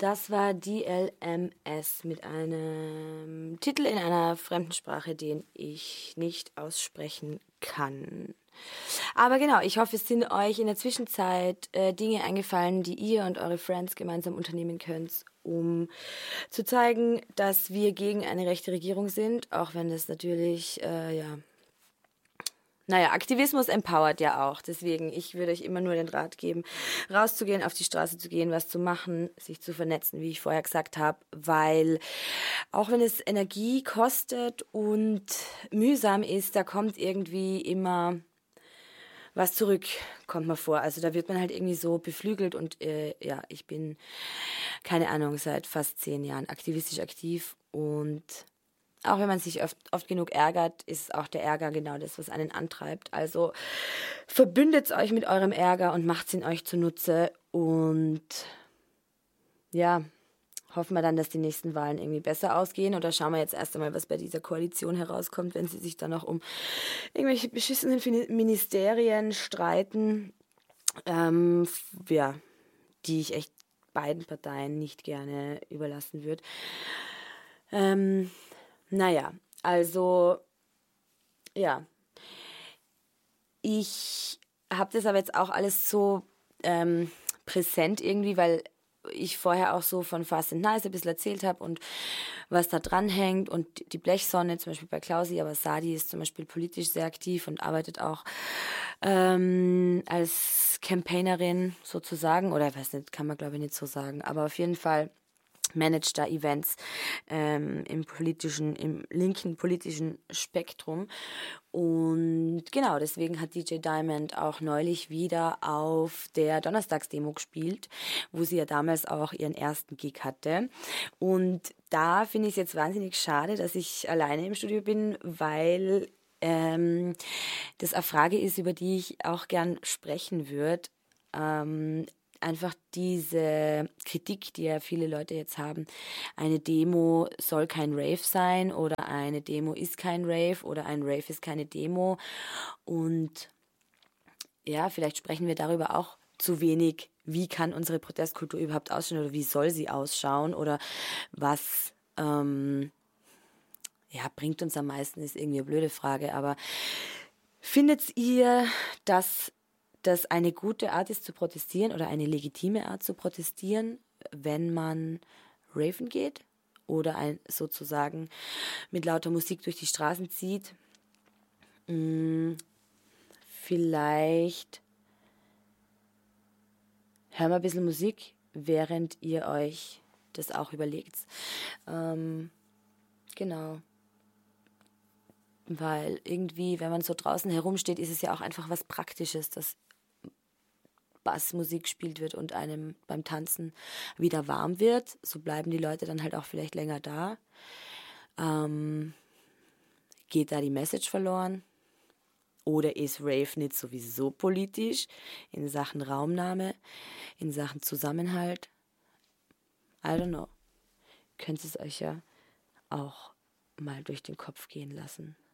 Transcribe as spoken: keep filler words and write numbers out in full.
Das war D L M S mit einem Titel in einer fremden Sprache, den ich nicht aussprechen kann. Aber genau, ich hoffe, es sind euch in der Zwischenzeit äh, Dinge eingefallen, die ihr und eure Friends gemeinsam unternehmen könnt, um zu zeigen, dass wir gegen eine rechte Regierung sind, auch wenn das natürlich, äh, ja... Naja, Aktivismus empowert ja auch. Deswegen, ich würde euch immer nur den Rat geben, rauszugehen, auf die Straße zu gehen, was zu machen, sich zu vernetzen, wie ich vorher gesagt habe. Weil auch wenn es Energie kostet und mühsam ist, da kommt irgendwie immer was zurück, kommt mir vor. Also da wird man halt irgendwie so beflügelt und äh, ja, ich bin, keine Ahnung, seit fast zehn Jahren aktivistisch aktiv und... Auch wenn man sich oft, oft genug ärgert, ist auch der Ärger genau das, was einen antreibt. Also verbündet euch mit eurem Ärger und macht es in euch zunutze. Und ja, hoffen wir dann, dass die nächsten Wahlen irgendwie besser ausgehen. Oder schauen wir jetzt erst einmal, was bei dieser Koalition herauskommt, wenn sie sich dann noch um irgendwelche beschissenen Ministerien streiten. Ähm, ja, die ich echt beiden Parteien nicht gerne überlassen würde. Ähm... Naja, also, ja, ich habe das aber jetzt auch alles so ähm, präsent irgendwie, weil ich vorher auch so von Fast and Nice ein bisschen erzählt habe und was da dran hängt und die Blechsonne, zum Beispiel bei Klausi, aber Sadi ist zum Beispiel politisch sehr aktiv und arbeitet auch ähm, als Campaignerin sozusagen, oder ich weiß nicht, kann man glaube ich nicht so sagen, aber auf jeden Fall managt da Events ähm, im politischen, im linken politischen Spektrum. Und genau, deswegen hat D J Diamond auch neulich wieder auf der Donnerstagsdemo gespielt, wo sie ja damals auch ihren ersten Gig hatte. Und da finde ich es jetzt wahnsinnig schade, dass ich alleine im Studio bin, weil ähm, das eine Frage ist, über die ich auch gern sprechen würde. Ähm, Einfach diese Kritik, die ja viele Leute jetzt haben, eine Demo soll kein Rave sein oder eine Demo ist kein Rave oder ein Rave ist keine Demo. Und ja, vielleicht sprechen wir darüber auch zu wenig, wie kann unsere Protestkultur überhaupt ausschauen oder wie soll sie ausschauen oder was ähm, ja, bringt uns am meisten, ist irgendwie eine blöde Frage, aber findet ihr, dass das eine gute Art ist zu protestieren oder eine legitime Art zu protestieren, wenn man raven geht oder ein, sozusagen mit lauter Musik durch die Straßen zieht? Hm, vielleicht hören wir ein bisschen Musik, während ihr euch das auch überlegt. Ähm, genau. Weil irgendwie, wenn man so draußen herumsteht, ist es ja auch einfach was Praktisches, dass Bassmusik gespielt wird und einem beim Tanzen wieder warm wird. So bleiben die Leute dann halt auch vielleicht länger da. Ähm, geht da die Message verloren? Oder ist Rave nicht sowieso politisch in Sachen Raumnahme, in Sachen Zusammenhalt? I don't know. Könnt es euch ja auch mal durch den Kopf gehen lassen.